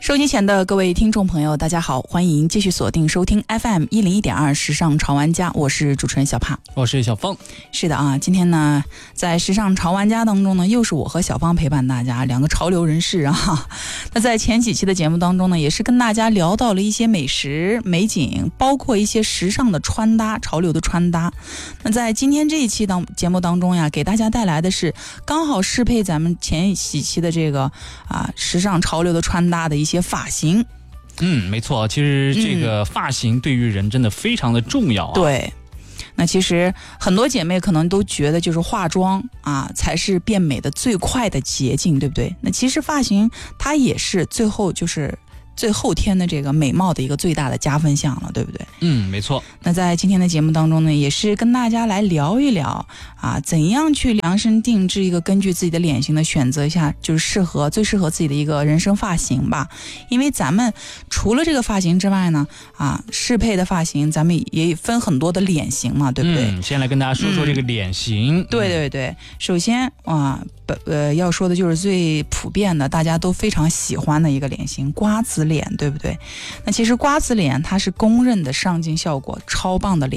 收机前的各位听众朋友大家好，欢迎继续锁定收听 FM101.2 时尚潮玩家，我是主持人小帕， 我是小芳。 是的啊，今天呢在时尚潮玩家当中呢，又是我和小芳陪伴大家，两个潮流人士啊。那在前几期的节目当中呢，也是跟大家聊到了一些美食美景，包括一些时尚的穿搭，潮流的穿搭。那在今天这一期节目当中呀，给大家带来的是刚好适配咱们前几期的这个时尚潮流的穿搭的一些发型。 没错，其实这个发型对于人真的非常的重要啊。 对，那其实很多姐妹可能都觉得就是化妆才是变美的最快的捷径，对不对？那其实发型它也是最后天的这个美貌的一个最大的加分项了，对不对？ 没错。 那在今天的节目当中呢，也是跟大家来聊一聊怎样去量身定制一个根据自己的脸型的选择一下，就是最适合自己的一个人生发型吧。因为咱们除了这个发型之外呢，适配的发型咱们也分很多的脸型嘛，对不对？ 先来跟大家说说这个脸型。 对对对，首先要说的就是最普遍的，大家都非常喜欢的一个脸型，瓜子脸，对不对？那其实瓜子脸它是公认的上镜效果超棒的脸。